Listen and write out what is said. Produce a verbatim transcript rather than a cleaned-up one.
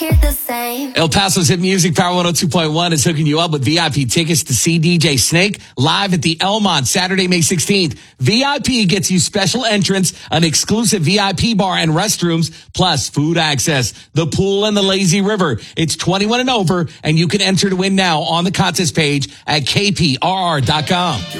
hear the same. El Paso's Hit Music Power one oh two point one is hooking you up with V I P tickets to see D J Snake live at the Elmont Saturday, May sixteenth. V I P gets you special entrance, an exclusive V I P bar and restrooms, plus food access, the pool and the lazy river. It's twenty-one and over, and you can enter to win now on the contest page at K P R R dot com.